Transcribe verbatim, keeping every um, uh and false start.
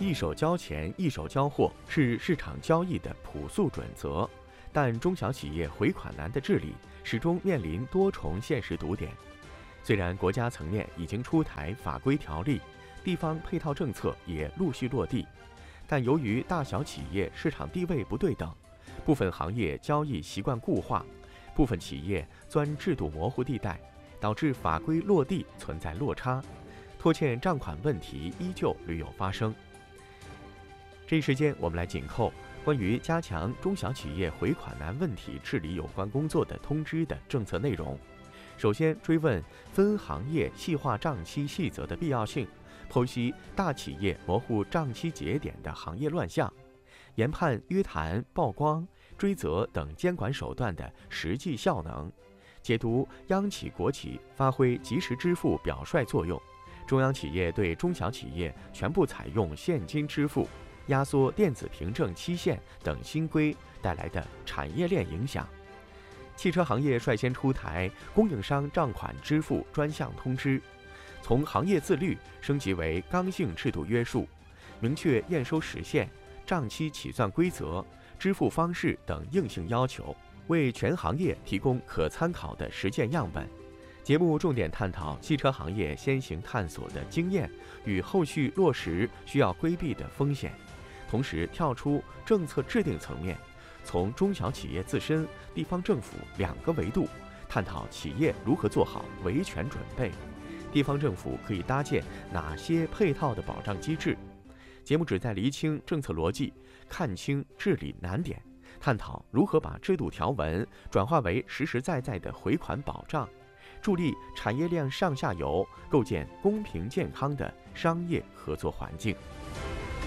一手交钱一手交货是市场交易的朴素准则，但中小企业回款难的治理始终面临多重现实堵点。虽然国家层面已经出台法规条例，地方配套政策也陆续落地，但由于大小企业市场地位不对等，部分行业交易习惯固化，部分企业钻制度模糊地带，导致法规落地存在落差，拖欠账款问题依旧屡有发生。这一时间，我们来紧扣关于加强中小企业回款难问题治理有关工作的通知的政策内容。首先追问分行业细化账期细则的必要性，剖析大企业模糊账期节点的行业乱象，研判约谈、曝光、追责等监管手段的实际效能，解读央企国企发挥及时支付表率作用，中央企业对中小企业全部采用现金支付、压缩电子凭证期限等新规带来的产业链影响。汽车行业率先出台供应商账款支付专项通知，从行业自律升级为刚性制度约束，明确验收时限、账期起算规则、支付方式等硬性要求，为全行业提供可参考的实践样本。节目重点探讨汽车行业先行探索的经验与后续落实需要规避的风险，同时跳出政策制定层面，从中小企业自身、地方政府两个维度探讨企业如何做好维权准备，地方政府可以搭建哪些配套的保障机制。节目旨在厘清政策逻辑，看清治理难点，探讨如何把制度条文转化为实实在在的回款保障，助力产业链上下游构建公平健康的商业合作环境。